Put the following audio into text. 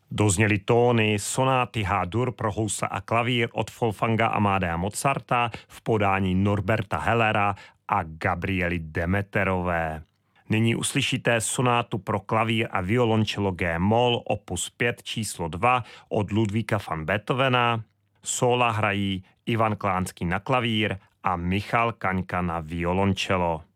Dozněly tóny sonáty H-dur pro housle a klavír od Wolfganga Amadea Mozarta v podání Norberta Hellera a Gabriely Demeterové. Nyní uslyšíte sonátu pro klavír a violoncello G-moll opus 5 číslo 2 od Ludvíka van Beethovena. Sóla hrají Ivan Klánský na klavír a Michal Kaňka na violoncello.